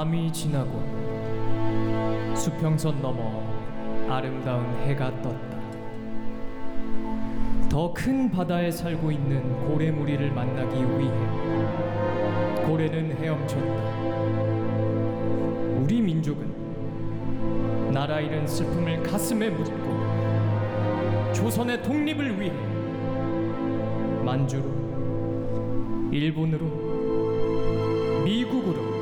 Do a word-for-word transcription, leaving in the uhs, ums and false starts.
밤이 지나고 수평선 너머 아름다운 해가 떴다. 더 큰 바다에 살고 있는 고래무리를 만나기 위해 고래는 헤엄쳤다. 우리 민족은 나라 잃은 슬픔을 가슴에 묻고 조선의 독립을 위해 만주로, 일본으로, 미국으로